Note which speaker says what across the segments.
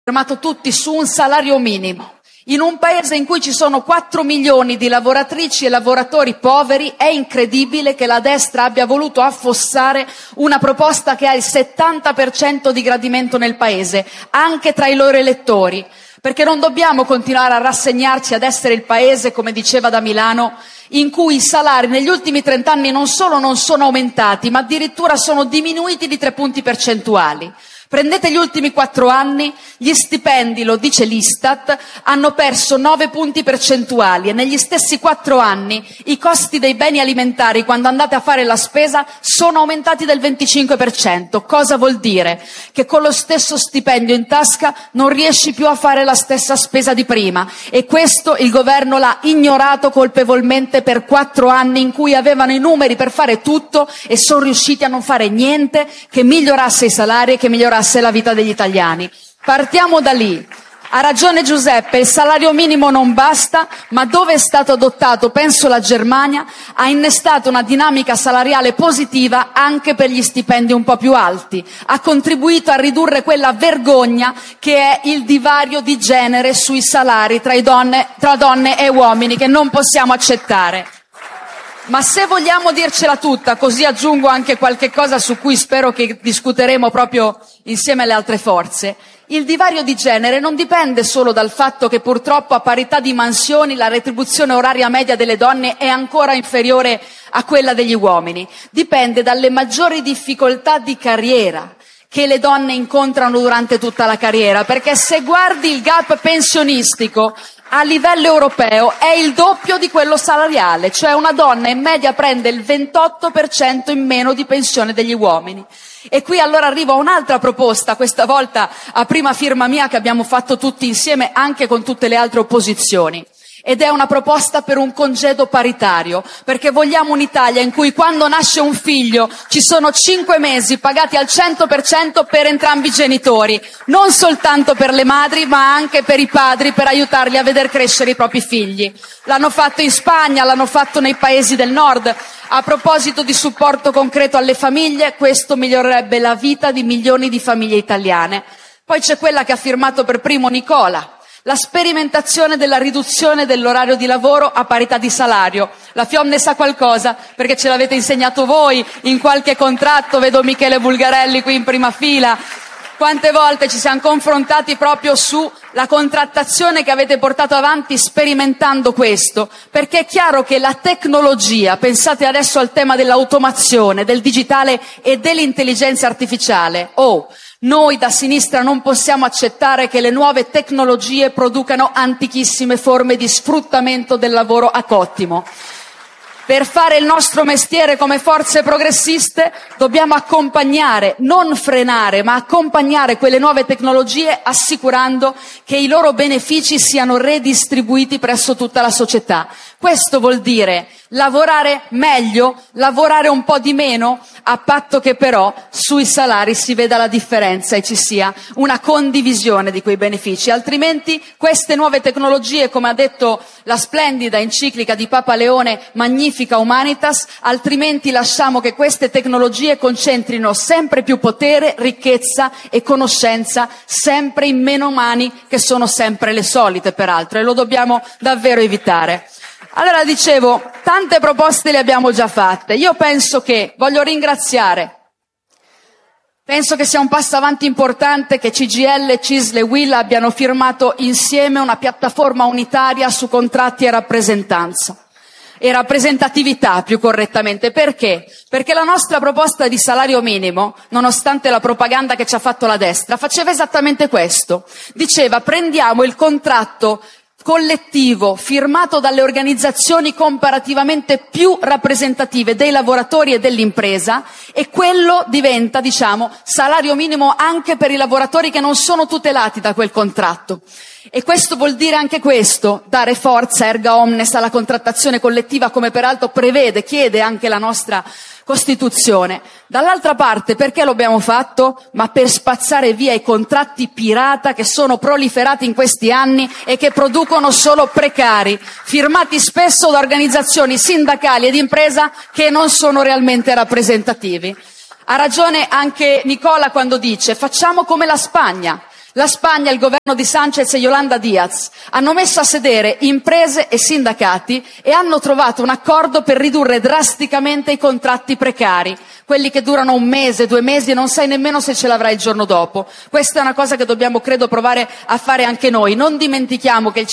Speaker 1: fermato tutti su un salario minimo. In un paese in cui ci sono 4 milioni di lavoratrici e lavoratori poveri, è incredibile che la destra abbia voluto affossare una proposta che ha il 70% di gradimento nel paese, anche tra i loro elettori. Perché non dobbiamo continuare a rassegnarci ad essere il paese, come diceva da Milano, in cui i salari negli ultimi 30 anni non solo non sono aumentati, ma addirittura sono diminuiti di 3 punti percentuali. Prendete gli ultimi 4 anni, gli stipendi, lo dice l'Istat, hanno perso 9 punti percentuali e negli stessi 4 anni i costi dei beni alimentari, quando andate a fare la spesa, sono aumentati del 25%. Cosa vuol dire? Che con lo stesso stipendio in tasca non riesci più a fare la stessa spesa di prima, e questo il governo l'ha ignorato colpevolmente per 4 anni in cui avevano i numeri per fare tutto e sono riusciti a non fare niente che migliorasse i salari e che migliorasse la vita degli italiani. Partiamo da lì. Ha ragione Giuseppe, il salario minimo non basta, ma dove è stato adottato, penso la Germania, ha innestato una dinamica salariale positiva anche per gli stipendi un po' più alti. Ha contribuito a ridurre quella vergogna che è il divario di genere sui salari tra donne e uomini, che non possiamo accettare. Ma se vogliamo dircela tutta, così aggiungo anche qualche cosa su cui spero che discuteremo proprio insieme alle altre forze, il divario di genere non dipende solo dal fatto che purtroppo a parità di mansioni la retribuzione oraria media delle donne è ancora inferiore a quella degli uomini, dipende dalle maggiori difficoltà di carriera che le donne incontrano durante tutta la carriera, perché se guardi il gap pensionistico a livello europeo è il doppio di quello salariale, cioè una donna in media prende il 28% in meno di pensione degli uomini. E qui allora arrivo a un'altra proposta, questa volta a prima firma mia, che abbiamo fatto tutti insieme anche con tutte le altre opposizioni. Ed è una proposta per un congedo paritario, perché vogliamo un'Italia in cui quando nasce un figlio ci sono 5 mesi pagati al 100% per entrambi i genitori, non soltanto per le madri ma anche per i padri, per aiutarli a veder crescere i propri figli. L'hanno fatto in Spagna, l'hanno fatto nei paesi del nord. A proposito di supporto concreto alle famiglie, questo migliorerebbe la vita di milioni di famiglie italiane. Poi c'è quella che ha firmato per primo Nicola, la sperimentazione della riduzione dell'orario di lavoro a parità di salario. La FIOM ne sa qualcosa, perché ce l'avete insegnato voi in qualche contratto, vedo Michele Bulgarelli qui in prima fila. Quante volte ci siamo confrontati proprio sulla contrattazione che avete portato avanti sperimentando questo, perché è chiaro che la tecnologia, pensate adesso al tema dell'automazione, del digitale e dell'intelligenza artificiale, noi da sinistra non possiamo accettare che le nuove tecnologie producano antichissime forme di sfruttamento del lavoro a cottimo. Per fare il nostro mestiere come forze progressiste dobbiamo accompagnare, non frenare, ma accompagnare quelle nuove tecnologie assicurando che i loro benefici siano redistribuiti presso tutta la società. Questo vuol dire lavorare meglio, lavorare un po' di meno, a patto che però sui salari si veda la differenza e ci sia una condivisione di quei benefici. Altrimenti queste nuove tecnologie, come ha detto la splendida enciclica di Papa Leone, Magnifica Humanitas, altrimenti lasciamo che queste tecnologie concentrino sempre più potere, ricchezza e conoscenza sempre in meno mani, che sono sempre le solite peraltro, e lo dobbiamo davvero evitare. Allora dicevo, tante proposte le abbiamo già fatte. Io penso che sia un passo avanti importante che CGIL, CISL e UIL abbiano firmato insieme una piattaforma unitaria su contratti e rappresentanza. E rappresentatività più correttamente. Perché? Perché la nostra proposta di salario minimo, nonostante la propaganda che ci ha fatto la destra, faceva esattamente questo. Diceva: prendiamo il contratto collettivo firmato dalle organizzazioni comparativamente più rappresentative dei lavoratori e dell'impresa, e quello diventa, salario minimo anche per i lavoratori che non sono tutelati da quel contratto. E questo vuol dire anche questo, dare forza erga omnes alla contrattazione collettiva, come peraltro chiede anche la nostra Costituzione. Dall'altra parte, perché lo abbiamo fatto? Ma per spazzare via i contratti pirata che sono proliferati in questi anni e che producono solo precari, firmati spesso da organizzazioni sindacali ed impresa che non sono realmente rappresentativi. Ha ragione anche Nicola quando dice: facciamo come la Spagna. La Spagna, il governo di Sánchez e Yolanda Díaz, hanno messo a sedere imprese e sindacati e hanno trovato un accordo per ridurre drasticamente i contratti precari, quelli che durano 1 mese, 2 mesi e non sai nemmeno se ce l'avrai il giorno dopo. Questa è una cosa che dobbiamo, credo, provare a fare anche noi. Non dimentichiamo che il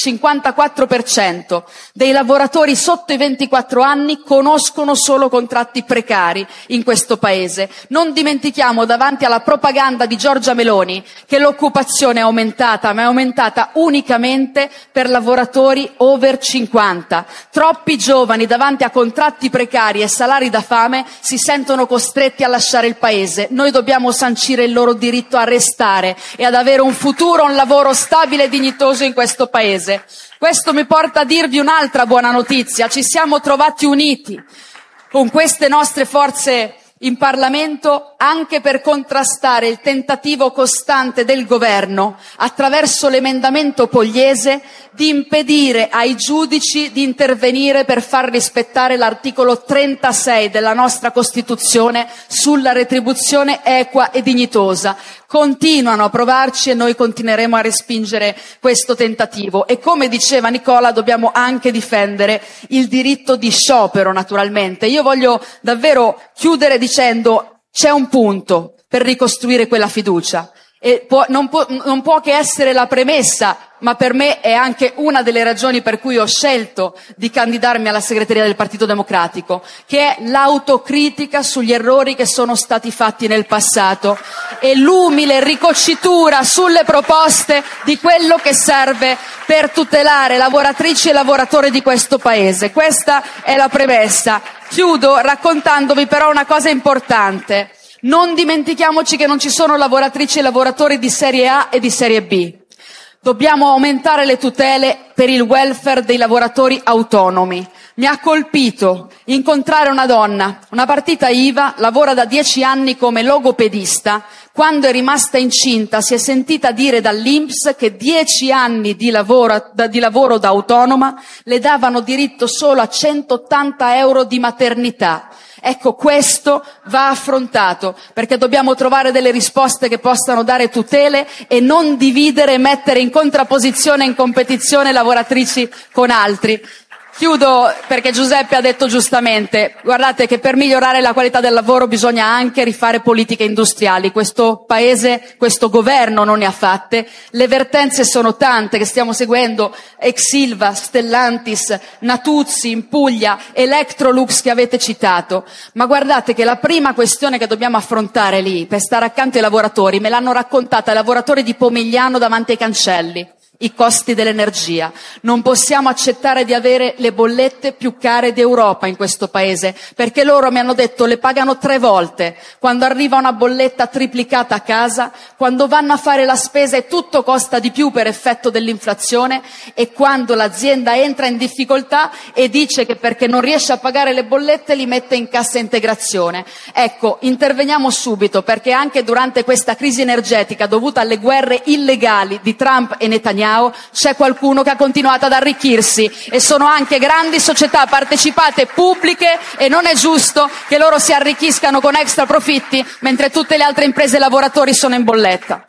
Speaker 1: 54% dei lavoratori sotto i 24 anni conoscono solo contratti precari in questo paese. Non dimentichiamo, davanti alla propaganda di Giorgia Meloni, che l'occupazione è aumentata, ma è aumentata unicamente per lavoratori over 50. Troppi giovani davanti a contratti precari e salari da fame si sentono costretti a lasciare il paese. Noi dobbiamo sancire il loro diritto a restare e ad avere un futuro, un lavoro stabile e dignitoso in questo paese. Questo mi porta a dirvi un'altra buona notizia. Ci siamo trovati uniti con queste nostre forze in Parlamento anche per contrastare il tentativo costante del governo, attraverso l'emendamento Pogliese, di impedire ai giudici di intervenire per far rispettare l'articolo 36 della nostra Costituzione sulla retribuzione equa e dignitosa. Continuano a provarci e noi continueremo a respingere questo tentativo. E come diceva Nicola, dobbiamo anche difendere il diritto di sciopero, naturalmente. Io voglio davvero chiudere dicendo: c'è un punto per ricostruire quella fiducia e non può che essere la premessa, ma per me è anche una delle ragioni per cui ho scelto di candidarmi alla segreteria del Partito Democratico, che è l'autocritica sugli errori che sono stati fatti nel passato e l'umile ricoccitura sulle proposte di quello che serve per tutelare lavoratrici e lavoratori di questo Paese. Questa è la premessa. Chiudo raccontandovi però una cosa importante. Non dimentichiamoci che non ci sono lavoratrici e lavoratori di serie A e di serie B. Dobbiamo aumentare le tutele per il welfare dei lavoratori autonomi. Mi ha colpito incontrare una donna, una partita IVA, lavora da 10 anni come logopedista. Quando è rimasta incinta si è sentita dire dall'INPS che 10 anni di lavoro da autonoma le davano diritto solo a 180 euro di maternità. Ecco, questo va affrontato, perché dobbiamo trovare delle risposte che possano dare tutele e non dividere e mettere in contrapposizione e in competizione lavoratrici con altri. Chiudo perché Giuseppe ha detto giustamente, guardate che per migliorare la qualità del lavoro bisogna anche rifare politiche industriali. Questo Paese, questo governo non ne ha fatte. Le vertenze sono tante che stiamo seguendo, Ex Ilva, Stellantis, Natuzzi in Puglia, Electrolux che avete citato. Ma guardate che la prima questione che dobbiamo affrontare lì, per stare accanto ai lavoratori, me l'hanno raccontata i lavoratori di Pomigliano davanti ai cancelli. I costi dell'energia. Non possiamo accettare di avere le bollette più care d'Europa in questo paese, perché loro mi hanno detto le pagano 3 volte, quando arriva una bolletta triplicata a casa, quando vanno a fare la spesa e tutto costa di più per effetto dell'inflazione, e quando l'azienda entra in difficoltà e dice che perché non riesce a pagare le bollette li mette in cassa integrazione. Ecco, interveniamo subito, perché anche durante questa crisi energetica dovuta alle guerre illegali di Trump e Netanyahu c'è qualcuno che ha continuato ad arricchirsi e sono anche grandi società partecipate pubbliche e non è giusto che loro si arricchiscano con extra profitti mentre tutte le altre imprese e lavoratori sono in bolletta.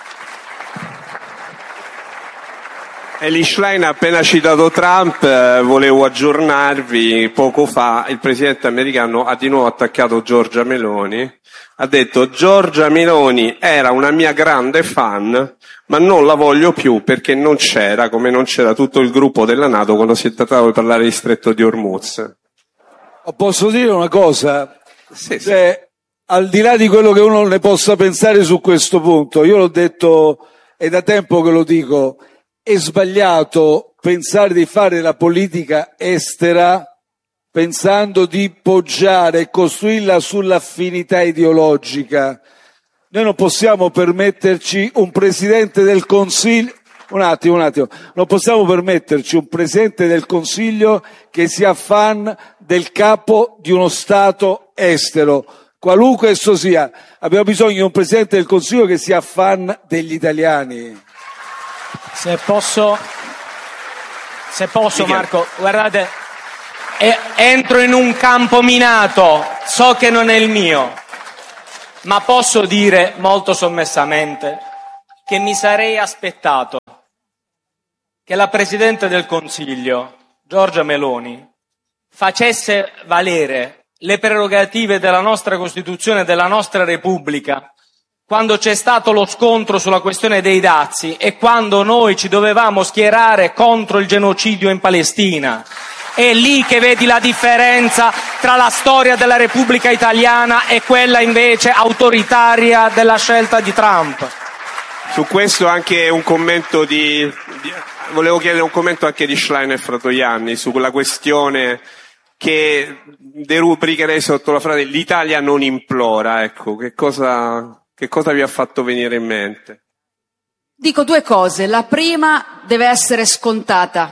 Speaker 2: Eli Schlein ha appena citato Trump, volevo aggiornarvi. Poco fa il presidente americano ha di nuovo attaccato Giorgia Meloni, ha detto: Giorgia Meloni era una mia grande fan, ma non la voglio più perché non c'era, come non c'era tutto il gruppo della NATO quando si è trattato di parlare di Stretto di Hormuz.
Speaker 3: Posso dire una cosa?
Speaker 2: Sì.
Speaker 3: Al di là di quello che uno ne possa pensare su questo punto, io l'ho detto, è da tempo che lo dico, è sbagliato pensare di fare la politica estera pensando di poggiare e costruirla sull'affinità ideologica. Noi non possiamo permetterci un Presidente del Consiglio, un attimo, non possiamo permetterci un Presidente del Consiglio che sia fan del capo di uno Stato estero, qualunque esso sia. Abbiamo bisogno di un Presidente del Consiglio che sia fan degli italiani.
Speaker 4: Se posso Marco, guardate, entro in un campo minato, so che non è il mio, ma posso dire molto sommessamente che mi sarei aspettato che la Presidente del Consiglio, Giorgia Meloni, facesse valere le prerogative della nostra Costituzione e della nostra Repubblica quando c'è stato lo scontro sulla questione dei dazi e quando noi ci dovevamo schierare contro il genocidio in Palestina. È lì che vedi la differenza tra la storia della Repubblica Italiana e quella invece autoritaria della scelta di Trump.
Speaker 2: Su questo anche un commento volevo chiedere un commento anche di Schlein e Fratoianni su quella questione che derubricherei sotto la frase l'Italia non implora, ecco, che cosa vi ha fatto venire in mente?
Speaker 1: Dico due cose. La prima deve essere scontata.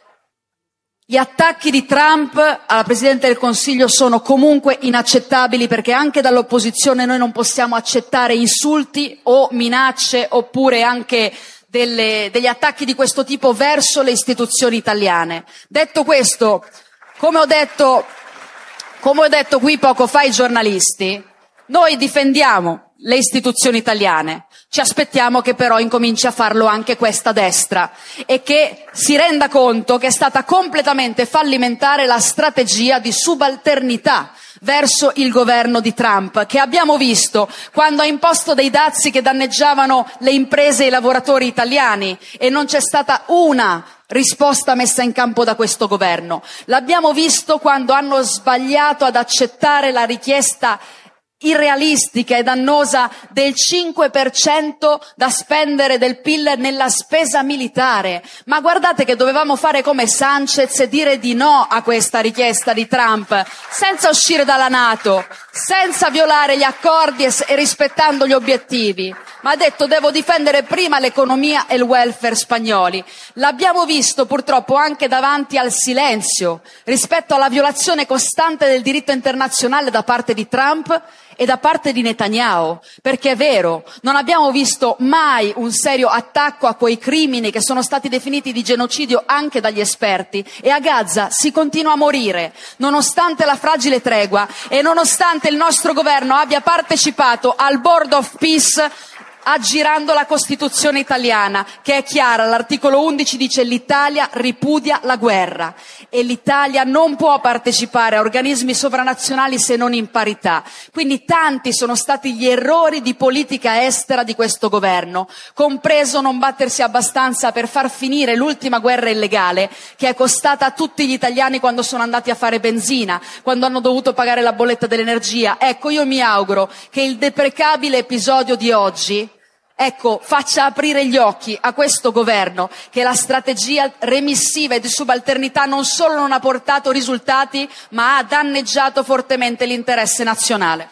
Speaker 1: Gli attacchi di Trump alla Presidente del Consiglio sono comunque inaccettabili, perché anche dall'opposizione noi non possiamo accettare insulti o minacce oppure anche degli attacchi di questo tipo verso le istituzioni italiane. Detto questo, come ho detto qui poco fa ai giornalisti, noi difendiamo le istituzioni italiane. Ci aspettiamo che però incominci a farlo anche questa destra e che si renda conto che è stata completamente fallimentare la strategia di subalternità verso il governo di Trump, che abbiamo visto quando ha imposto dei dazi che danneggiavano le imprese e i lavoratori italiani e non c'è stata una risposta messa in campo da questo governo. L'abbiamo visto quando hanno sbagliato ad accettare la richiesta irrealistica e dannosa del 5% da spendere del PIL nella spesa militare. Ma guardate che dovevamo fare come Sanchez e dire di no a questa richiesta di Trump, senza uscire dalla NATO, senza violare gli accordi e rispettando gli obiettivi. Ma ha detto: devo difendere prima l'economia e il welfare spagnoli. L'abbiamo visto purtroppo anche davanti al silenzio rispetto alla violazione costante del diritto internazionale da parte di Trump e da parte di Netanyahu, perché è vero, non abbiamo visto mai un serio attacco a quei crimini che sono stati definiti di genocidio anche dagli esperti, e a Gaza si continua a morire, nonostante la fragile tregua e nonostante il nostro governo abbia partecipato al Board of Peace aggirando la Costituzione italiana, che è chiara. L'articolo 11 dice: l'Italia ripudia la guerra, e l'Italia non può partecipare a organismi sovranazionali se non in parità. Quindi tanti sono stati gli errori di politica estera di questo governo, compreso non battersi abbastanza per far finire l'ultima guerra illegale che è costata a tutti gli italiani quando sono andati a fare benzina, quando hanno dovuto pagare la bolletta dell'energia. Ecco, io mi auguro che il deprecabile episodio di oggi faccia aprire gli occhi a questo governo, che la strategia remissiva e di subalternità non solo non ha portato risultati, ma ha danneggiato fortemente l'interesse nazionale.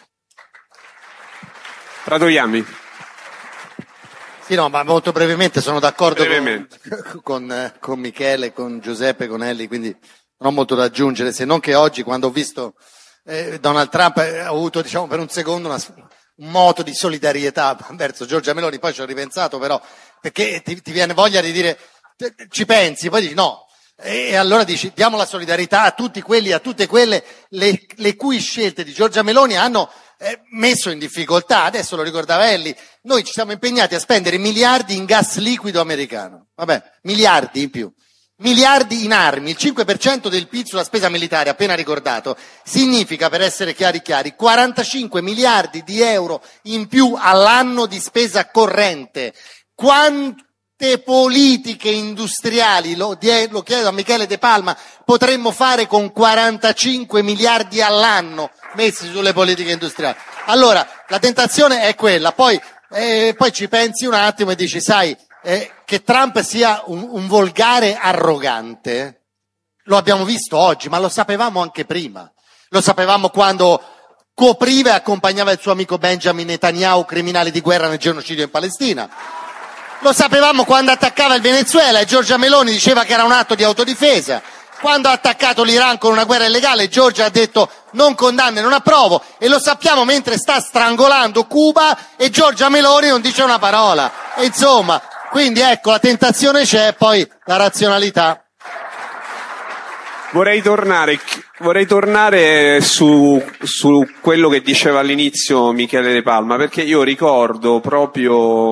Speaker 2: Fratoianni.
Speaker 5: Sì, no, ma molto brevemente sono d'accordo con Michele, con Giuseppe, con Elli, quindi non ho molto da aggiungere, se non che oggi, quando ho visto Donald Trump, ho avuto, diciamo, per un secondo un moto di solidarietà verso Giorgia Meloni. Poi ci ho ripensato, però, perché ti viene voglia di dire, ci pensi, poi dici no, e allora dici: diamo la solidarietà a tutti quelli, a tutte quelle le cui scelte di Giorgia Meloni hanno messo in difficoltà. Adesso lo ricordava Elli, noi ci siamo impegnati a spendere miliardi in gas liquido americano, vabbè, miliardi in più, miliardi in armi, il 5% del PIL sulla spesa militare appena ricordato significa, per essere chiari, 45 miliardi di euro in più all'anno di spesa corrente. Quante politiche industriali, lo chiedo a Michele De Palma, potremmo fare con 45 miliardi all'anno messi sulle politiche industriali? Allora, la tentazione è quella, poi ci pensi un attimo e dici: sai, che Trump sia un volgare arrogante, lo abbiamo visto oggi, ma lo sapevamo anche prima. Lo sapevamo quando copriva e accompagnava il suo amico Benjamin Netanyahu, criminale di guerra nel genocidio in Palestina. Lo sapevamo quando attaccava il Venezuela e Giorgia Meloni diceva che era un atto di autodifesa. Quando ha attaccato l'Iran con una guerra illegale, Giorgia ha detto: non condanno e non approvo. E lo sappiamo mentre sta strangolando Cuba e Giorgia Meloni non dice una parola. E insomma, quindi ecco, la tentazione c'è, poi la razionalità.
Speaker 2: Vorrei tornare su quello che diceva all'inizio Michele De Palma, perché io ricordo proprio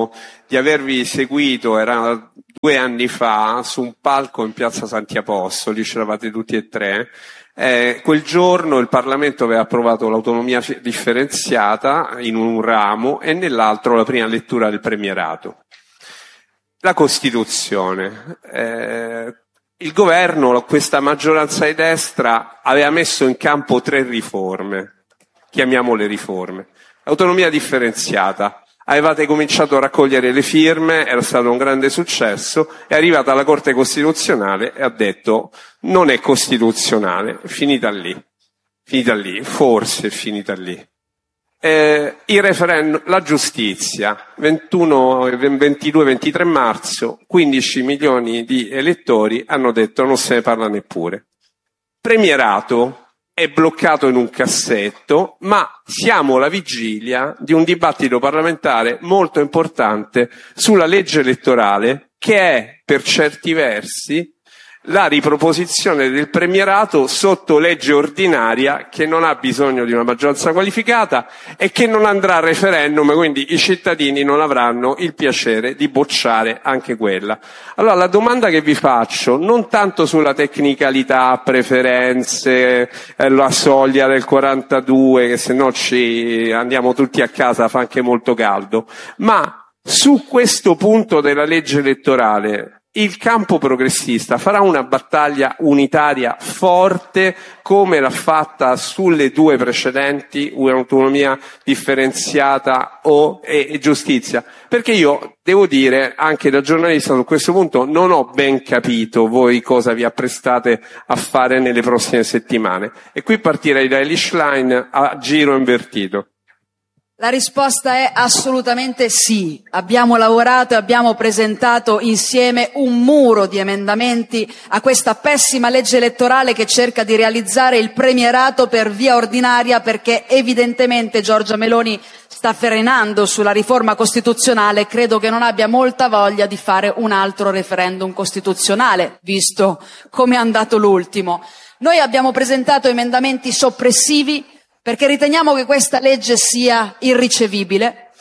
Speaker 2: di avervi seguito, era 2 anni fa, su un palco in piazza Santi Apostoli, c'eravate tutti e 3. Quel giorno il Parlamento aveva approvato l'autonomia differenziata in un ramo e nell'altro la prima lettura del premierato. La Costituzione. Il governo, questa maggioranza di destra, aveva messo in campo 3 riforme, chiamiamole riforme. Autonomia differenziata. Avevate cominciato a raccogliere le firme, era stato un grande successo, è arrivata alla Corte Costituzionale e ha detto non è costituzionale, è finita lì, forse è finita lì. Il referendum, la giustizia, 22-23 marzo, 15 milioni di elettori hanno detto non se ne parla neppure. Premierato è bloccato in un cassetto, ma siamo alla vigilia di un dibattito parlamentare molto importante sulla legge elettorale, che è per certi versi la riproposizione del premierato sotto legge ordinaria, che non ha bisogno di una maggioranza qualificata e che non andrà a referendum, quindi i cittadini non avranno il piacere di bocciare anche quella. Allora la domanda che vi faccio, non tanto sulla tecnicalità, preferenze, la soglia del 42, che se no ci andiamo tutti a casa, fa anche molto caldo, ma su questo punto della legge elettorale il campo progressista farà una battaglia unitaria forte come l'ha fatta sulle 2 precedenti, un'autonomia differenziata e giustizia? Perché io devo dire, anche da giornalista su questo punto, non ho ben capito voi cosa vi apprestate a fare nelle prossime settimane. E qui partirei da Elly Schlein a giro invertito.
Speaker 1: La risposta è assolutamente sì. Abbiamo lavorato e abbiamo presentato insieme un muro di emendamenti a questa pessima legge elettorale che cerca di realizzare il premierato per via ordinaria, perché evidentemente Giorgia Meloni sta frenando sulla riforma costituzionale e credo che non abbia molta voglia di fare un altro referendum costituzionale, visto come è andato l'ultimo. Noi abbiamo presentato emendamenti soppressivi perché riteniamo che questa legge sia irricevibile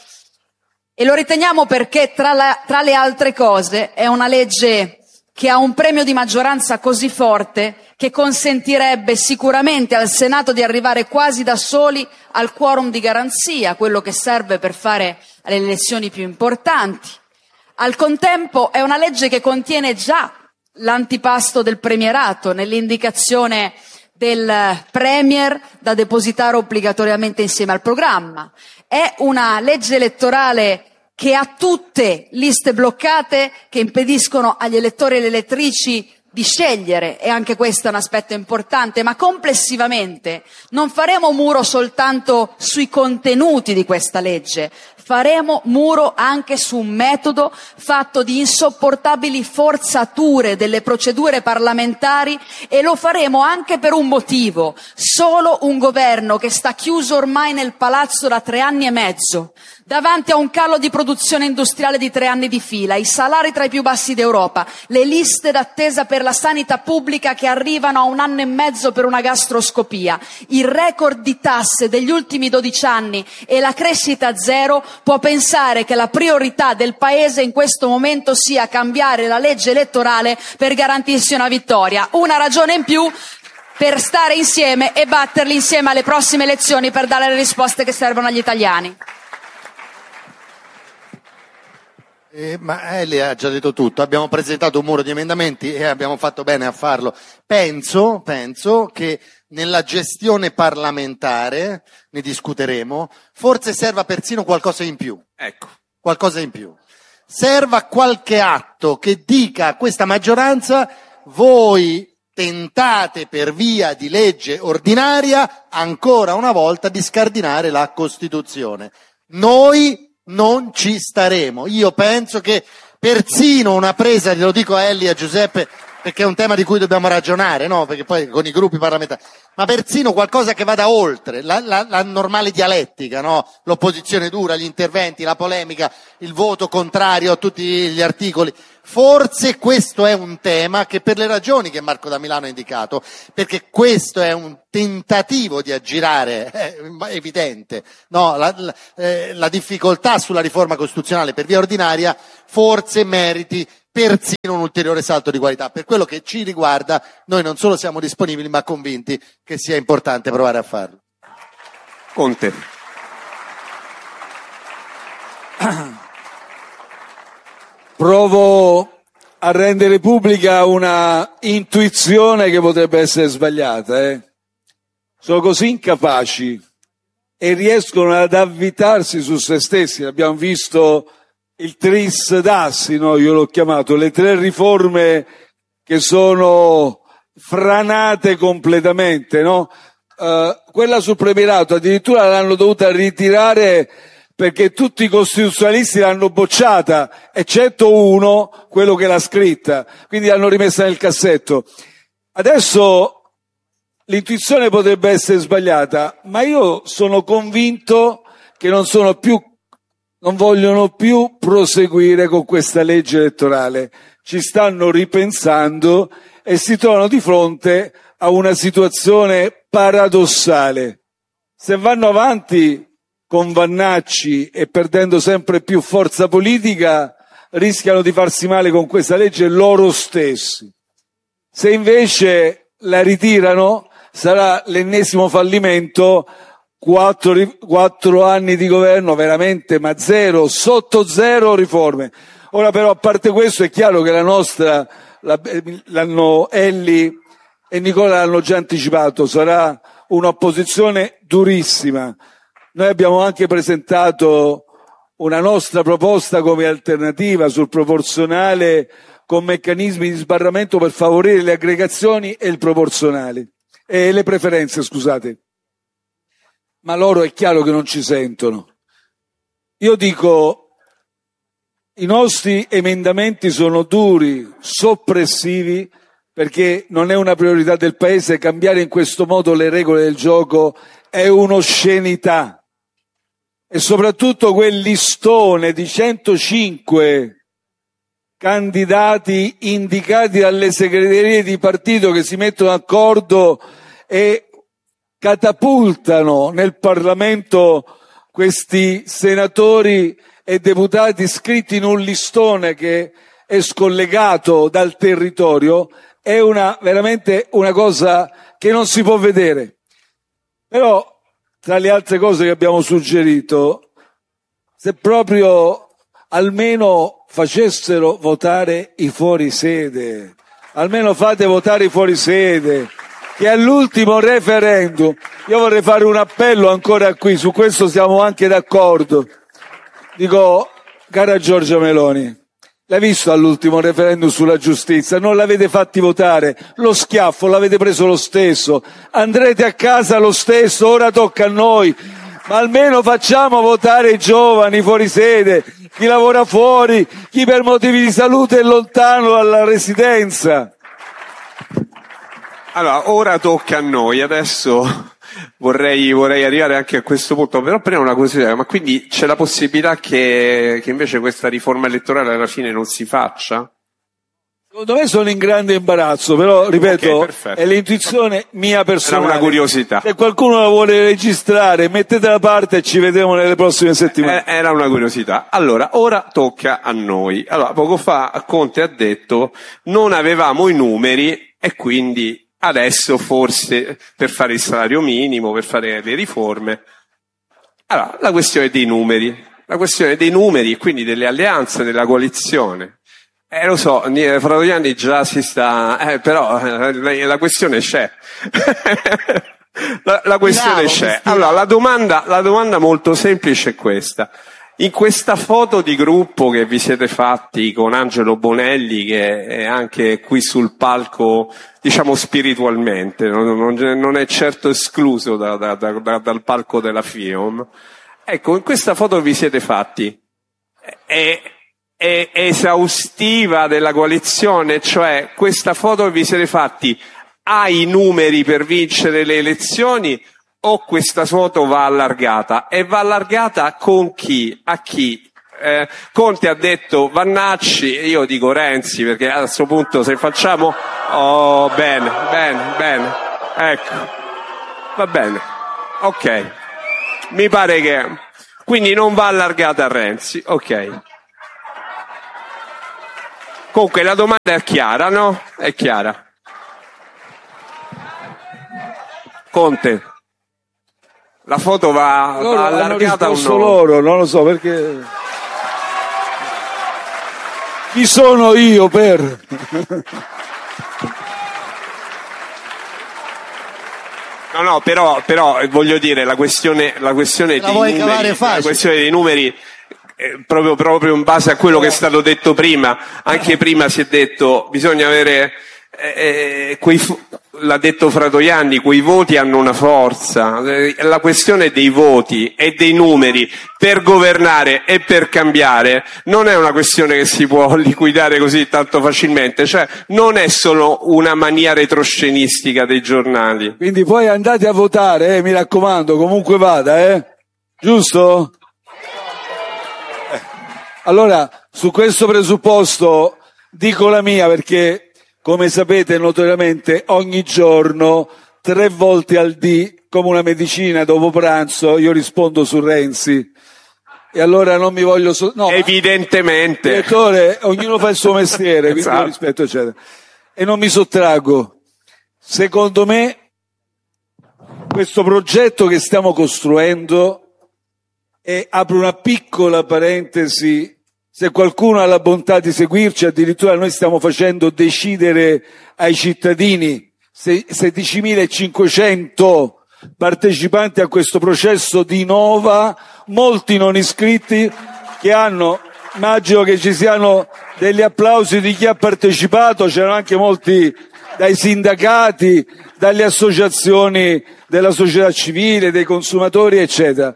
Speaker 1: e lo riteniamo perché tra le altre cose è una legge che ha un premio di maggioranza così forte che consentirebbe sicuramente al Senato di arrivare quasi da soli al quorum di garanzia, quello che serve per fare le elezioni più importanti. Al contempo è una legge che contiene già l'antipasto del premierato nell'indicazione del premier da depositare obbligatoriamente insieme al programma. È una legge elettorale che ha tutte liste bloccate che impediscono agli elettori e alle elettrici di scegliere, e anche questo è un aspetto importante, ma complessivamente non faremo muro soltanto sui contenuti di questa legge, faremo muro anche su un metodo fatto di insopportabili forzature delle procedure parlamentari, e lo faremo anche per un motivo: solo un governo che sta chiuso ormai nel palazzo da 3 anni e mezzo, davanti a un calo di produzione industriale di 3 anni di fila, i salari tra i più bassi d'Europa, le liste d'attesa per la sanità pubblica che arrivano a 1 anno e mezzo per una gastroscopia, il record di tasse degli ultimi 12 anni e la crescita zero, può pensare che la priorità del Paese in questo momento sia cambiare la legge elettorale per garantirsi una vittoria. Una ragione in più per stare insieme e batterli insieme alle prossime elezioni per dare le risposte che servono agli italiani.
Speaker 5: Ma Elly ha già detto tutto, abbiamo presentato un muro di emendamenti e abbiamo fatto bene a farlo. Penso che nella gestione parlamentare, ne discuteremo, forse serva persino qualcosa in più.
Speaker 2: Ecco.
Speaker 5: Qualcosa in più. Serva qualche atto che dica a questa maggioranza: voi tentate per via di legge ordinaria ancora una volta di scardinare la Costituzione. Noi non ci staremo. Io penso che persino una presa, lo dico a Elly e a Giuseppe perché è un tema di cui dobbiamo ragionare, no? Perché poi con i gruppi parlamentari, ma persino qualcosa che vada oltre la normale dialettica, no? L'opposizione dura, gli interventi, la polemica, il voto contrario a tutti gli articoli. Forse questo è un tema che, per le ragioni che Marco da Milano ha indicato, perché questo è un tentativo di aggirare, è evidente, no? La difficoltà sulla riforma costituzionale per via ordinaria forse meriti persino un ulteriore salto di qualità. Per quello che ci riguarda, noi non solo siamo disponibili, ma convinti che sia importante provare a farlo.
Speaker 2: Conte.
Speaker 3: Provo a rendere pubblica una intuizione che potrebbe essere sbagliata. Sono così incapaci e riescono ad avvitarsi su se stessi. Abbiamo visto il tris d'assi, no? Io l'ho chiamato, le 3 riforme che sono franate completamente, no? Quella sul premierato addirittura l'hanno dovuta ritirare perché tutti i costituzionalisti l'hanno bocciata, eccetto uno, quello che l'ha scritta, quindi l'hanno rimessa nel cassetto. Adesso l'intuizione potrebbe essere sbagliata, ma io sono convinto che non vogliono più proseguire con questa legge elettorale. Ci stanno ripensando e si trovano di fronte a una situazione paradossale. Se vanno avanti con Vannacci e perdendo sempre più forza politica, rischiano di farsi male con questa legge loro stessi. Se invece la ritirano, sarà l'ennesimo fallimento. 4 anni di governo veramente, ma sotto zero riforme. Ora però, a parte questo, è chiaro che la nostra, Elli e Nicola l'hanno già anticipato, sarà un'opposizione durissima. Noi abbiamo anche presentato una nostra proposta come alternativa sul proporzionale con meccanismi di sbarramento per favorire le aggregazioni e il proporzionale e le preferenze, scusate. Ma loro è chiaro che non ci sentono. Io dico, i nostri emendamenti sono duri, soppressivi, perché non è una priorità del Paese. Cambiare in questo modo le regole del gioco è un'oscenità. E soprattutto quel listone di 105 candidati indicati dalle segreterie di partito che si mettono d'accordo e catapultano nel Parlamento questi senatori e deputati scritti in un listone che è scollegato dal territorio, è veramente una cosa che non si può vedere. Però, tra le altre cose che abbiamo suggerito, se proprio almeno facessero votare i fuorisede, almeno fate votare i fuorisede, che all'ultimo referendum, io vorrei fare un appello ancora qui, su questo siamo anche d'accordo. Dico, cara Giorgia Meloni, l'hai visto all'ultimo referendum sulla giustizia? Non l'avete fatti votare, lo schiaffo l'avete preso lo stesso, andrete a casa lo stesso, ora tocca a noi, ma almeno facciamo votare i giovani fuori sede, chi lavora fuori, chi per motivi di salute è lontano dalla residenza.
Speaker 2: Allora, ora tocca a noi, adesso vorrei arrivare anche a questo punto, però prima una curiosità, ma quindi c'è la possibilità che invece questa riforma elettorale alla fine non si faccia?
Speaker 3: Secondo me sono in grande imbarazzo, però ripeto,
Speaker 2: Okay,
Speaker 3: è l'intuizione mia personale.
Speaker 2: Era una curiosità.
Speaker 3: Se qualcuno la vuole registrare, mettete da parte e ci vedremo nelle prossime settimane.
Speaker 2: Era una curiosità. Allora, ora tocca a noi. Allora, poco fa Conte ha detto non avevamo i numeri e quindi adesso forse per fare il salario minimo, per fare le riforme. Allora, la questione dei numeri e quindi delle alleanze, della coalizione. Lo so, Fratoianni già si sta, però la questione c'è. la questione c'è. Allora, la domanda molto semplice è questa. In questa foto di gruppo che vi siete fatti con Angelo Bonelli, che è anche qui sul palco, diciamo spiritualmente, non è certo escluso dal palco della FIOM. Ecco, in questa foto vi siete fatti. esaustiva della coalizione, cioè questa foto che vi siete fatti ha i numeri per vincere le elezioni o questa foto va allargata? E va allargata con chi? A chi? Conte ha detto Vannacci, io dico Renzi, perché a questo punto se facciamo... Oh, bene, ecco, va bene, ok, mi pare che... Quindi non va allargata a Renzi, ok. Comunque la domanda è chiara, no? È chiara. Conte, la foto va allargata o no?
Speaker 3: Loro, non lo so perché... Chi sono io per...
Speaker 2: No, però voglio dire, la questione dei numeri, proprio in base a quello che è stato detto prima, anche prima si è detto, bisogna avere, l'ha detto Fratoianni, quei voti hanno una forza, la questione dei voti e dei numeri per governare e per cambiare non è una questione che si può liquidare così tanto facilmente, cioè non è solo una mania retroscenistica dei giornali.
Speaker 3: Quindi poi andate a votare, mi raccomando, comunque vada, giusto? Allora, su questo presupposto dico la mia perché, come sapete notoriamente, ogni giorno, 3 volte al dì, come una medicina dopo pranzo, io rispondo su Renzi. E allora non mi voglio... No,
Speaker 2: evidentemente.
Speaker 3: Direttore, ognuno fa il suo mestiere, quindi io rispetto, eccetera. E non mi sottraggo. Secondo me, questo progetto che stiamo costruendo, e apro una piccola parentesi, se qualcuno ha la bontà di seguirci, addirittura noi stiamo facendo decidere ai cittadini 16.500 partecipanti a questo processo di Nova, molti non iscritti che hanno, immagino che ci siano degli applausi di chi ha partecipato, c'erano anche molti dai sindacati, dalle associazioni della società civile, dei consumatori, eccetera.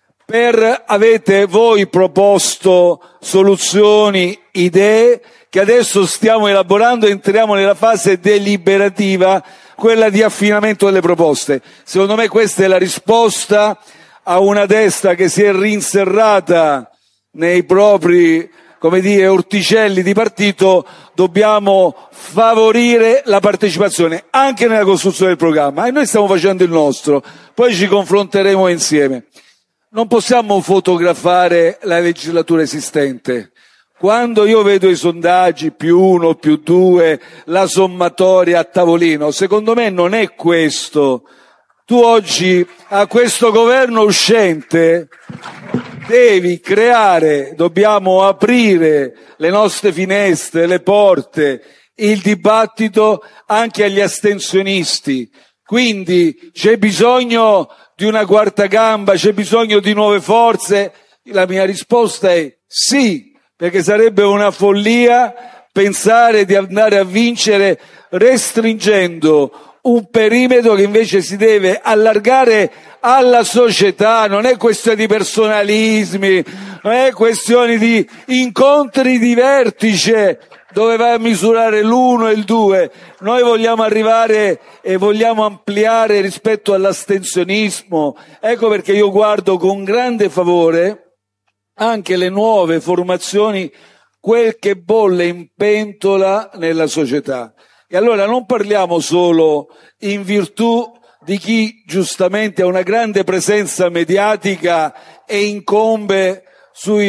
Speaker 3: Avete voi proposto soluzioni, idee che adesso stiamo elaborando e entriamo nella fase deliberativa, quella di affinamento delle proposte. Secondo me questa è la risposta a una destra che si è rinserrata nei propri, come dire, orticelli di partito. Dobbiamo favorire la partecipazione anche nella costruzione del programma e noi stiamo facendo il nostro, poi ci confronteremo insieme. Non possiamo fotografare la legislatura esistente. Quando io vedo i sondaggi +1, +2, la sommatoria a tavolino, secondo me non è questo. Tu oggi a questo governo uscente devi dobbiamo aprire le nostre finestre, le porte, il dibattito anche agli astensionisti. Quindi c'è bisogno di una quarta gamba, c'è bisogno di nuove forze? La mia risposta è sì, perché sarebbe una follia pensare di andare a vincere restringendo un perimetro che invece si deve allargare alla società. Non è questione di personalismi, non è questione di incontri di vertice dove vai a misurare l'1 e il 2. Noi vogliamo arrivare e vogliamo ampliare rispetto all'astensionismo. Ecco perché io guardo con grande favore anche le nuove formazioni, quel che bolle in pentola nella società. E allora non parliamo solo in virtù di chi giustamente ha una grande presenza mediatica e incombe sui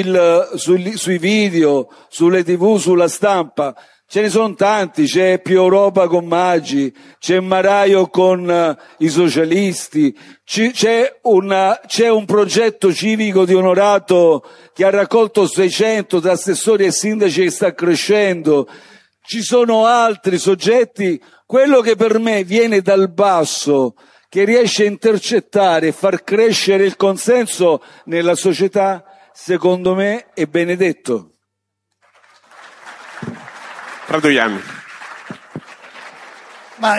Speaker 3: video, sulle TV, sulla stampa. Ce ne sono tanti, c'è Più Europa con Maggi, c'è Maraio con i socialisti, c'è un progetto civico di Onorato che ha raccolto 600 tra assessori e sindaci che sta crescendo. Ci sono altri soggetti. Quello che per me viene dal basso, che riesce a intercettare e far crescere il consenso nella società, secondo me è Benedetto.
Speaker 2: Fratoianni.
Speaker 5: Ma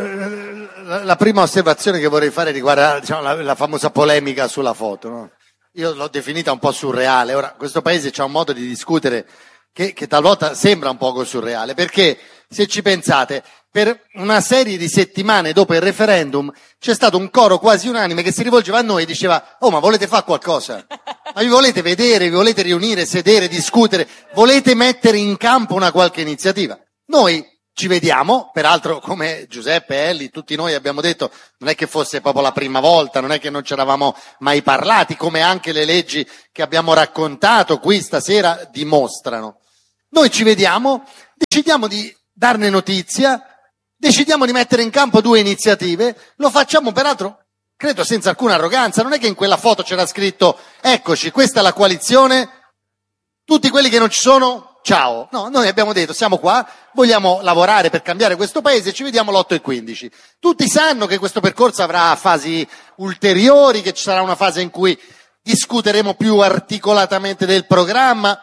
Speaker 5: la prima osservazione che vorrei fare riguarda, diciamo, la famosa polemica sulla foto, no? io l'ho definita un po' surreale. Ora, questo paese c'ha un modo di discutere che talvolta sembra un poco surreale, perché se ci pensate, per una serie di settimane dopo il referendum c'è stato un coro quasi unanime che si rivolgeva a noi e diceva: oh, ma volete fare qualcosa? Ma vi volete vedere, vi volete riunire, sedere, discutere, volete mettere in campo una qualche iniziativa? Noi ci vediamo, peraltro come Giuseppe, Elli, tutti noi abbiamo detto, non è che fosse proprio la prima volta, non è che non ci eravamo mai parlati, come anche le leggi che abbiamo raccontato qui stasera dimostrano. Noi ci vediamo, decidiamo di darne notizia, decidiamo di mettere in campo 2 iniziative, lo facciamo peraltro, credo senza alcuna arroganza, non è che in quella foto c'era scritto eccoci, questa è la coalizione, tutti quelli che non ci sono, ciao. No, noi abbiamo detto siamo qua, vogliamo lavorare per cambiare questo paese, ci vediamo l'8:15. Tutti sanno che questo percorso avrà fasi ulteriori, che ci sarà una fase in cui discuteremo più articolatamente del programma.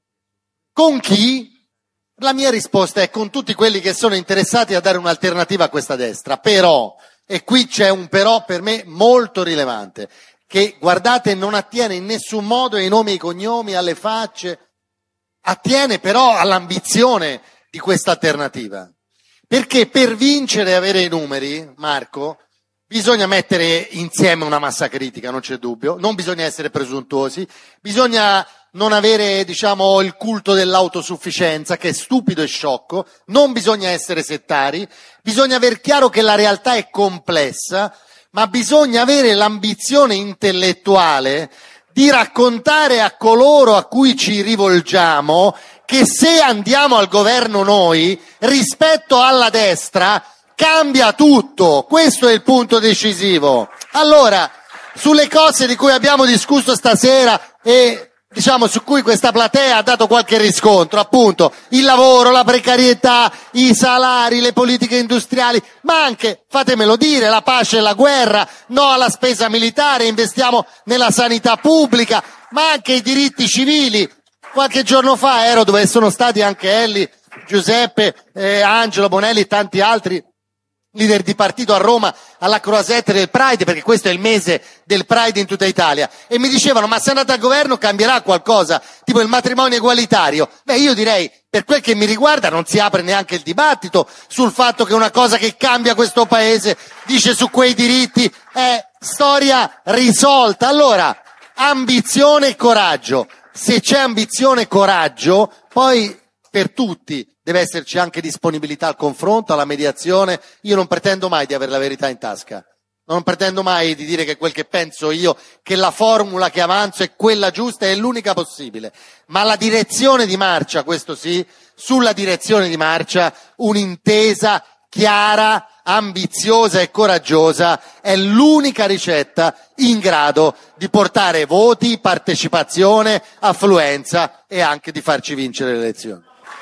Speaker 5: Con chi? La mia risposta è con tutti quelli che sono interessati a dare un'alternativa a questa destra. Però, e qui c'è un però per me molto rilevante, che guardate non attiene in nessun modo ai nomi e ai cognomi, alle facce, attiene però all'ambizione di questa alternativa. Perché per vincere e avere i numeri, Marco, bisogna mettere insieme una massa critica, non c'è dubbio, non bisogna essere presuntuosi, bisogna non avere, diciamo, il culto dell'autosufficienza, che è stupido e sciocco, non bisogna essere settari, bisogna aver chiaro che la realtà è complessa, ma bisogna avere l'ambizione intellettuale di raccontare a coloro a cui ci rivolgiamo che se andiamo al governo noi, rispetto alla destra, cambia tutto. Questo è il punto decisivo. Allora, sulle cose di cui abbiamo discusso stasera e diciamo su cui questa platea ha dato qualche riscontro, appunto il lavoro, la precarietà, i salari, le politiche industriali, ma anche, fatemelo dire, la pace e la guerra, no alla spesa militare, investiamo nella sanità pubblica, ma anche i diritti civili. Qualche giorno fa ero dove sono stati anche Elli, Giuseppe, Angelo, Bonelli e tanti altri leader di partito a Roma alla Croisette del Pride, perché questo è il mese del Pride in tutta Italia, e mi dicevano: ma se andate al governo cambierà qualcosa, tipo il matrimonio egualitario? Beh, io direi, per quel che mi riguarda, non si apre neanche il dibattito sul fatto che una cosa che cambia questo paese, dice su quei diritti, è storia risolta. Allora, ambizione e coraggio. Se c'è ambizione e coraggio, poi per tutti deve esserci anche disponibilità al confronto, alla mediazione. Io non pretendo mai di avere la verità in tasca, non pretendo mai di dire che quel che penso io, che la formula che avanzo è quella giusta e è l'unica possibile, ma la direzione di marcia, questo sì, sulla direzione di marcia un'intesa chiara, ambiziosa e coraggiosa è l'unica ricetta in grado di portare voti, partecipazione, affluenza e anche di farci vincere le elezioni.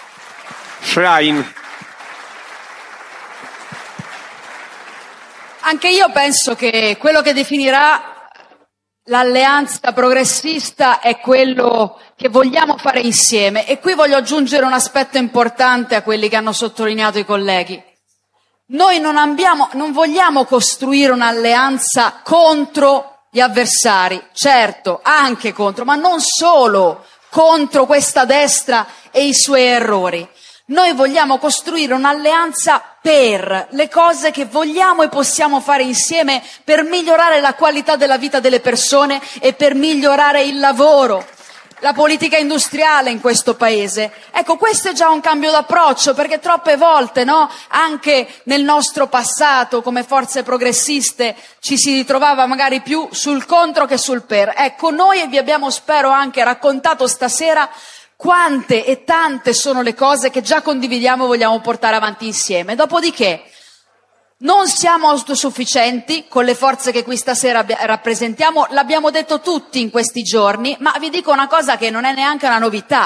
Speaker 2: Schlein.
Speaker 1: Anche io penso che quello che definirà l'alleanza progressista è quello che vogliamo fare insieme, e qui voglio aggiungere un aspetto importante a quelli che hanno sottolineato i colleghi. Noi non vogliamo costruire un'alleanza contro gli avversari, certo, anche contro, ma non solo contro questa destra e i suoi errori. Noi vogliamo costruire un'alleanza per le cose che vogliamo e possiamo fare insieme per migliorare la qualità della vita delle persone e per migliorare il lavoro, la politica industriale in questo paese. Ecco, questo è già un cambio d'approccio, perché troppe volte, no, anche nel nostro passato come forze progressiste ci si ritrovava magari più sul contro che sul per. Ecco, noi vi abbiamo, spero, anche raccontato stasera quante e tante sono le cose che già condividiamo e vogliamo portare avanti insieme. Dopodiché non siamo autosufficienti con le forze che qui stasera rappresentiamo, l'abbiamo detto tutti in questi giorni, ma vi dico una cosa che non è neanche una novità.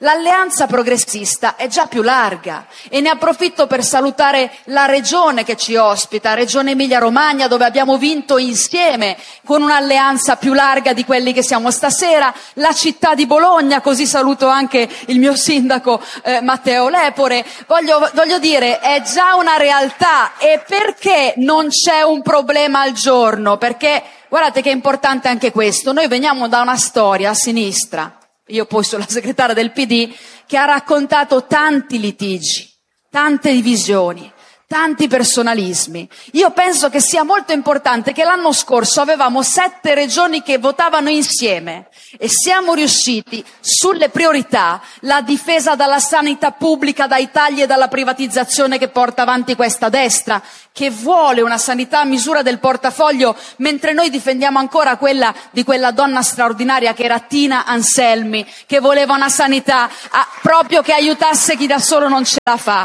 Speaker 1: L'alleanza progressista è già più larga e ne approfitto per salutare la regione che ci ospita, Regione Emilia-Romagna, dove abbiamo vinto insieme con un'alleanza più larga di quelli che siamo stasera, la città di Bologna, così saluto anche il mio sindaco Matteo Lepore. Voglio dire, è già una realtà. E perché non c'è un problema al giorno? Perché guardate che è importante anche questo, noi veniamo da una storia a sinistra, io poi sono la segretaria del PD, che ha raccontato tanti litigi, tante divisioni, tanti personalismi. Io penso che sia molto importante che l'anno scorso avevamo 7 regioni che votavano insieme e siamo riusciti sulle priorità, la difesa dalla sanità pubblica, dai tagli e dalla privatizzazione che porta avanti questa destra, che vuole una sanità a misura del portafoglio, mentre noi difendiamo ancora quella di quella donna straordinaria che era Tina Anselmi, che voleva una sanità proprio che aiutasse chi da solo non ce la fa.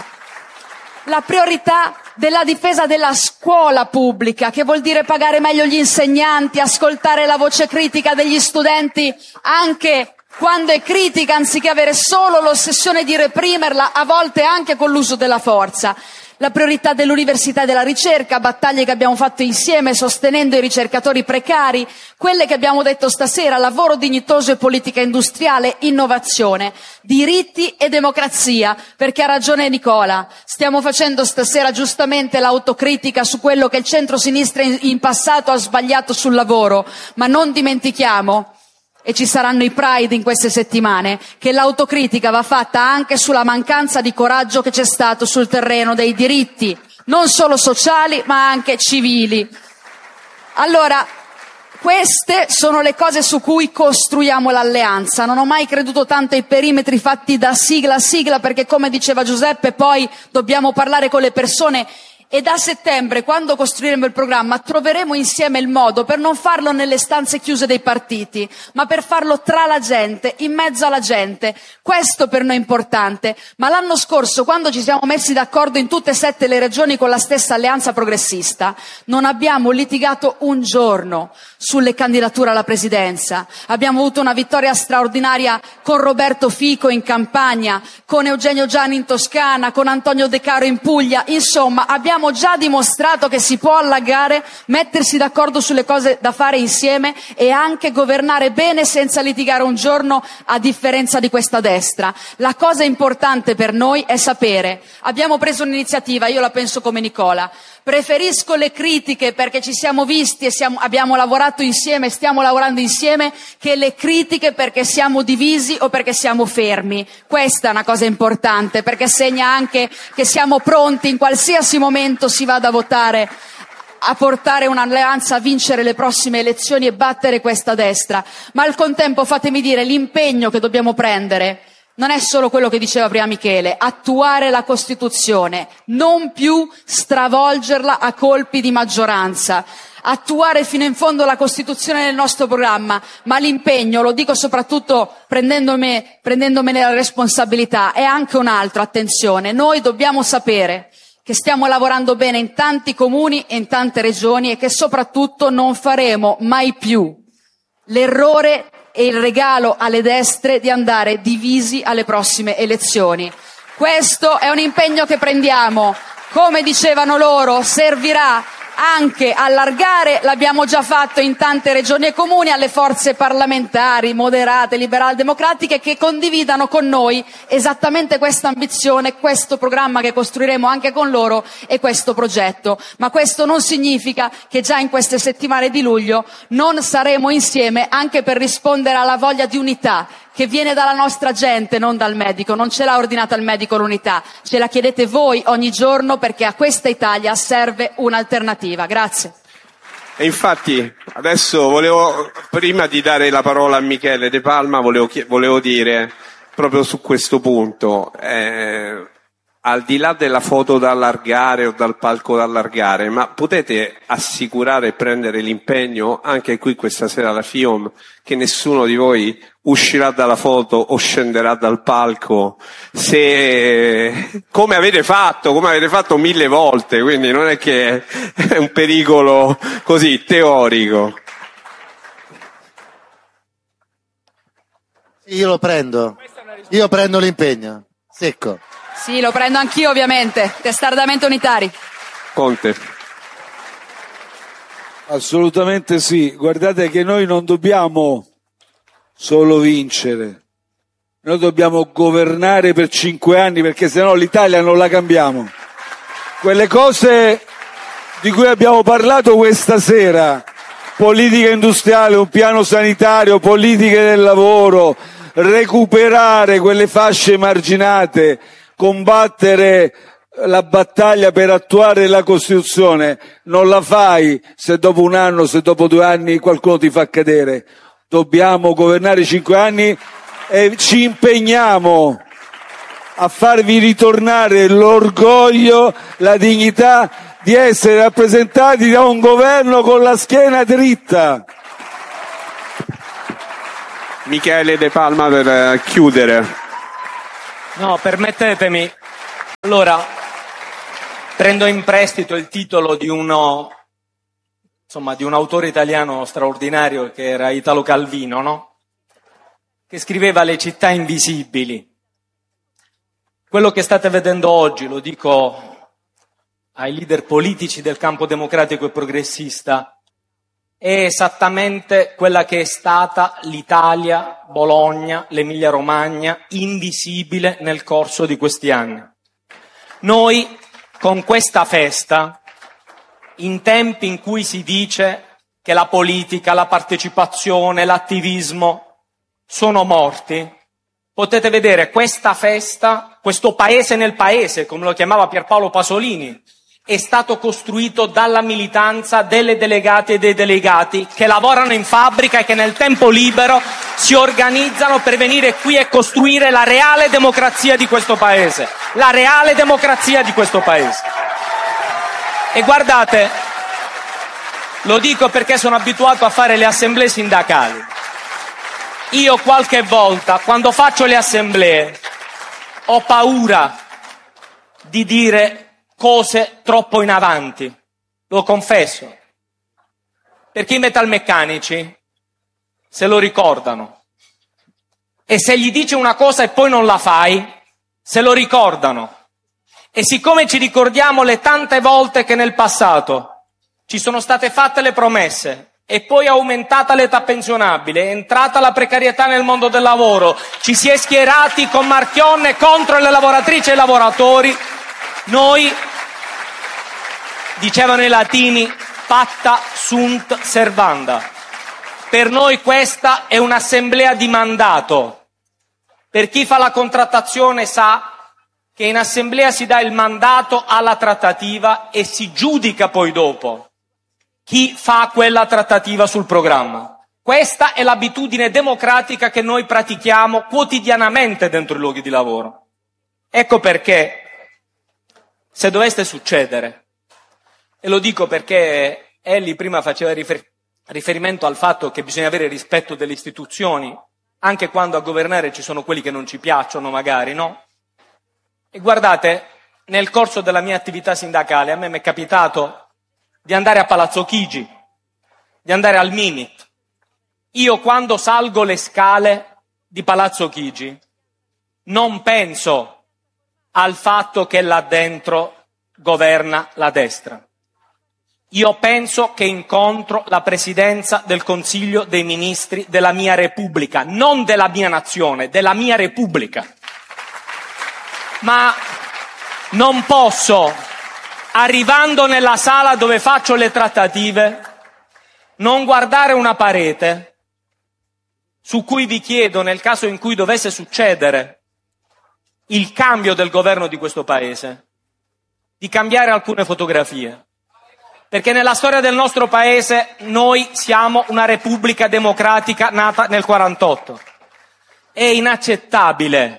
Speaker 1: La priorità della difesa della scuola pubblica, che vuol dire pagare meglio gli insegnanti, ascoltare la voce critica degli studenti anche quando è critica, anziché avere solo l'ossessione di reprimerla, a volte anche con l'uso della forza. La priorità dell'università e della ricerca, battaglie che abbiamo fatto insieme sostenendo i ricercatori precari, quelle che abbiamo detto stasera, lavoro dignitoso e politica industriale, innovazione, diritti e democrazia, perché ha ragione Nicola, stiamo facendo stasera giustamente l'autocritica su quello che il centro-sinistra in passato ha sbagliato sul lavoro, ma non dimentichiamo, e ci saranno i Pride in queste settimane, che l'autocritica va fatta anche sulla mancanza di coraggio che c'è stato sul terreno dei diritti, non solo sociali ma anche civili. Allora, queste sono le cose su cui costruiamo l'alleanza. Non ho mai creduto tanto ai perimetri fatti da sigla a sigla, perché come diceva Giuseppe poi dobbiamo parlare con le persone. E da settembre, quando costruiremo il programma, troveremo insieme il modo per non farlo nelle stanze chiuse dei partiti, ma per farlo tra la gente, in mezzo alla gente. Questo per noi è importante. Ma l'anno scorso, quando ci siamo messi d'accordo in tutte e 7 le regioni con la stessa alleanza progressista, non abbiamo litigato un giorno sulle candidature alla presidenza. Abbiamo avuto una vittoria straordinaria con Roberto Fico in Campania, con Eugenio Gianni in Toscana, con Antonio De Caro in Puglia. Insomma, abbiamo già dimostrato che si può allargare, mettersi d'accordo sulle cose da fare insieme e anche governare bene senza litigare un giorno, a differenza di questa destra. La cosa importante per noi è sapere, abbiamo preso un'iniziativa, io la penso come Nicola, preferisco le critiche perché ci siamo visti e abbiamo lavorato insieme, stiamo lavorando insieme, che le critiche perché siamo divisi o perché siamo fermi. Questa è una cosa importante, perché segna anche che siamo pronti in qualsiasi momento si vada a votare a portare un'alleanza a vincere le prossime elezioni e battere questa destra. Ma al contempo fatemi dire, l'impegno che dobbiamo prendere non è solo quello che diceva prima Michele, attuare la Costituzione, non più stravolgerla a colpi di maggioranza, attuare fino in fondo la Costituzione nel nostro programma, ma l'impegno, lo dico soprattutto prendendomene la responsabilità, è anche un altro, attenzione, noi dobbiamo sapere che stiamo lavorando bene in tanti comuni e in tante regioni e che soprattutto non faremo mai più l'errore e il regalo alle destre di andare divisi alle prossime elezioni. Questo è un impegno che prendiamo, come dicevano loro, servirà anche allargare, l'abbiamo già fatto in tante regioni e comuni, alle forze parlamentari moderate, liberal democratiche, che condividano con noi esattamente questa ambizione, questo programma che costruiremo anche con loro e questo progetto. Ma questo non significa che già in queste settimane di luglio non saremo insieme anche per rispondere alla voglia di unità che viene dalla nostra gente, non dal medico. Non ce l'ha ordinata il medico l'unità, ce la chiedete voi ogni giorno, perché a questa Italia serve un'alternativa. Grazie.
Speaker 2: E infatti adesso prima di dare la parola a Michele De Palma, volevo dire proprio su questo punto, al di là della foto da allargare o dal palco da allargare, ma potete assicurare e prendere l'impegno anche qui questa sera alla FIOM che nessuno di voi uscirà dalla foto o scenderà dal palco, come avete fatto 1000 volte, quindi non è che è un pericolo così teorico.
Speaker 5: Io lo prendo. Io prendo l'impegno. Secco.
Speaker 1: Sì, lo prendo anch'io ovviamente. Testardamente unitari.
Speaker 2: Conte.
Speaker 3: Assolutamente sì. Guardate che noi non dobbiamo solo vincere. Noi dobbiamo governare per 5 anni, perché sennò l'Italia non la cambiamo. Quelle cose di cui abbiamo parlato questa sera, politica industriale, un piano sanitario, politiche del lavoro, recuperare quelle fasce emarginate, combattere la battaglia per attuare la Costituzione, non la fai se dopo un anno, se dopo 2 anni qualcuno ti fa cadere. Dobbiamo governare 5 anni e ci impegniamo a farvi ritornare l'orgoglio, la dignità di essere rappresentati da un governo con la schiena dritta.
Speaker 2: Michele De Palma per chiudere.
Speaker 4: No, permettetemi. Allora, prendo in prestito il titolo di un autore italiano straordinario che era Italo Calvino, no? Che scriveva Le città invisibili. Quello che state vedendo oggi, lo dico ai leader politici del campo democratico e progressista, è esattamente quella che è stata l'Italia, Bologna, l'Emilia Romagna, invisibile nel corso di questi anni. Noi, con questa festa, in tempi in cui si dice che la politica, la partecipazione, l'attivismo sono morti, potete vedere questa festa, questo paese nel paese, come lo chiamava Pierpaolo Pasolini, è stato costruito dalla militanza delle delegate e dei delegati che lavorano in fabbrica e che nel tempo libero si organizzano per venire qui e costruire la reale democrazia di questo paese. La reale democrazia di questo paese. E guardate, lo dico perché sono abituato a fare le assemblee sindacali. Io qualche volta, quando faccio le assemblee, ho paura di dire cose troppo in avanti, lo confesso, perché i metalmeccanici se lo ricordano, e se gli dici una cosa e poi non la fai, se lo ricordano. E siccome ci ricordiamo le tante volte che nel passato ci sono state fatte le promesse e poi è aumentata l'età pensionabile, è entrata la precarietà nel mondo del lavoro, ci si è schierati con Marchionne contro le lavoratrici e i lavoratori, noi, dicevano i latini, pacta sunt servanda. Per noi questa è un'assemblea di mandato. Per chi fa la contrattazione sa che in assemblea si dà il mandato alla trattativa e si giudica poi dopo chi fa quella trattativa sul programma. Questa è l'abitudine democratica che noi pratichiamo quotidianamente dentro i luoghi di lavoro. Ecco perché, se dovesse succedere, e lo dico perché Elly prima faceva riferimento al fatto che bisogna avere rispetto delle istituzioni, anche quando a governare ci sono quelli che non ci piacciono magari, no? E guardate, nel corso della mia attività sindacale a me mi è capitato di andare a Palazzo Chigi, di andare al Minit. Io quando salgo le scale di Palazzo Chigi non penso al fatto che là dentro governa la destra. Io penso che incontro la Presidenza del Consiglio dei Ministri della mia Repubblica, non della mia nazione, della mia Repubblica. Ma non posso, arrivando nella sala dove faccio le trattative, non guardare una parete su cui vi chiedo, nel caso in cui dovesse succedere il cambio del governo di questo Paese, di cambiare alcune fotografie. Perché nella storia del nostro Paese noi siamo una Repubblica democratica nata nel 1948. È inaccettabile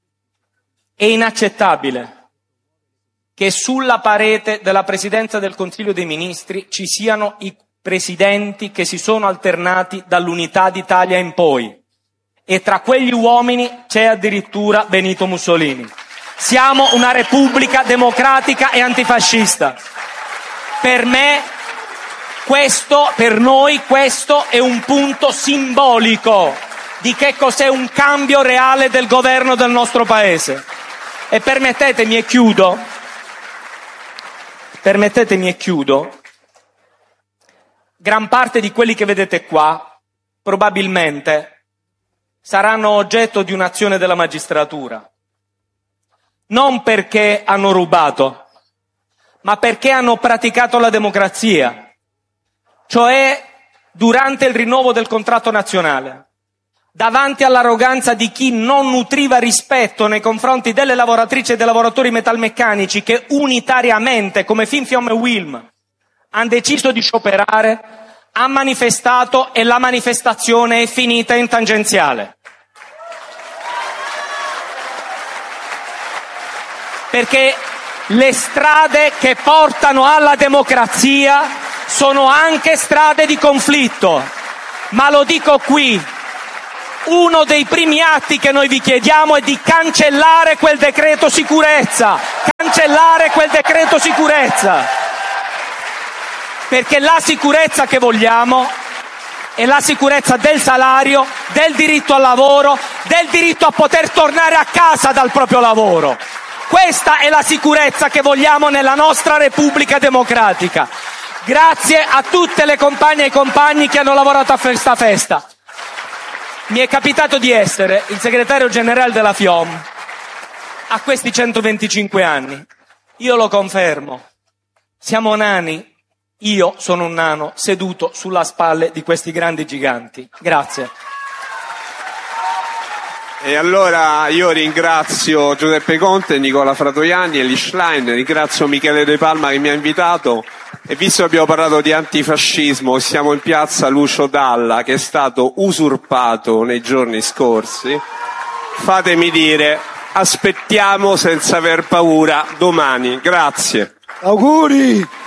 Speaker 4: che sulla parete della Presidenza del Consiglio dei Ministri ci siano i presidenti che si sono alternati dall'Unità d'Italia in poi. E tra quegli uomini c'è addirittura Benito Mussolini. Siamo una Repubblica democratica e antifascista. Per noi questo è un punto simbolico di che cos'è un cambio reale del governo del nostro Paese. E permettetemi e chiudo, gran parte di quelli che vedete qua probabilmente saranno oggetto di un'azione della magistratura, non perché hanno rubato, ma perché hanno praticato la democrazia, cioè durante il rinnovo del contratto nazionale, davanti all'arroganza di chi non nutriva rispetto nei confronti delle lavoratrici e dei lavoratori metalmeccanici che unitariamente, come Finfiom e Wilm, hanno deciso di scioperare, ha manifestato e la manifestazione è finita in tangenziale. Perché le strade che portano alla democrazia sono anche strade di conflitto. Ma lo dico qui, uno dei primi atti che noi vi chiediamo è di cancellare quel decreto sicurezza. Cancellare quel decreto sicurezza. Perché la sicurezza che vogliamo è la sicurezza del salario, del diritto al lavoro, del diritto a poter tornare a casa dal proprio lavoro. Questa è la sicurezza che vogliamo nella nostra Repubblica democratica. Grazie a tutte le compagne e i compagni che hanno lavorato a questa festa. Mi è capitato di essere il segretario generale della FIOM a questi 125 anni. Io lo confermo. Siamo nani. Io sono un nano seduto sulla spalle di questi grandi giganti. Grazie.
Speaker 2: E allora io ringrazio Giuseppe Conte, Nicola Fratoianni e Eli Schlein, ringrazio Michele De Palma che mi ha invitato, e visto che abbiamo parlato di antifascismo, siamo in piazza Lucio Dalla che è stato usurpato nei giorni scorsi, fatemi dire, aspettiamo senza aver paura domani. Grazie.
Speaker 3: Auguri!